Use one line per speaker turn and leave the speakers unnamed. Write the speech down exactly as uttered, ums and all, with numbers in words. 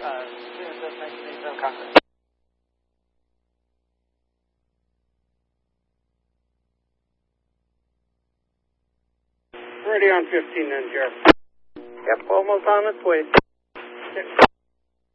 Uh, nineteen eighty-seven Congress.
Ready on fifteen then, Jeff.
Yep, almost on its way.